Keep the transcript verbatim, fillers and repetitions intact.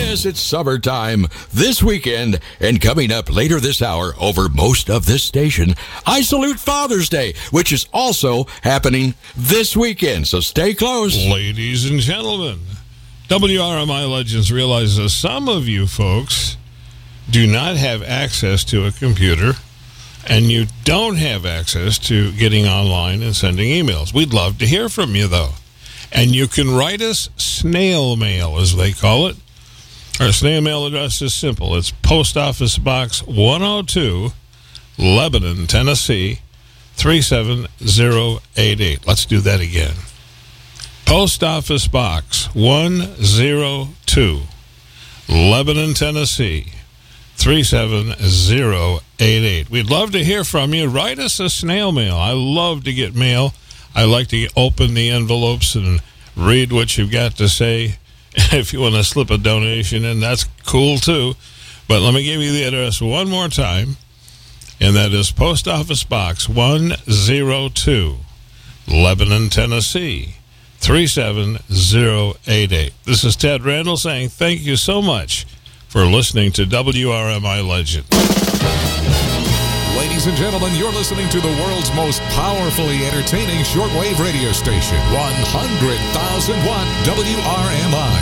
Yes, it's summertime this weekend, and coming up later this hour over most of this station, I salute Father's Day, which is also happening this weekend, so stay close. Ladies and gentlemen, W R M I Legends realizes some of you folks do not have access to a computer, and you don't have access to getting online and sending emails. We'd love to hear from you, though. And you can write us snail mail, as they call it. Our snail mail address is simple. It's Post Office Box one oh two, Lebanon, Tennessee, three seven zero eight eight. Let's do that again. Post Office Box one oh two, Lebanon, Tennessee, three seven zero eight eight. We'd love to hear from you. Write us a snail mail. I love to get mail. I like to open the envelopes and read what you've got to say. If you want to slip a donation in, that's cool too. But let me give you the address one more time, and that is Post Office Box one oh two, Lebanon, Tennessee, three seven zero eight eight. This is Ted Randall saying thank you so much for listening to W R M I Legend. Ladies and gentlemen, you're listening to the world's most powerfully entertaining shortwave radio station, one hundred thousand watt W R M I.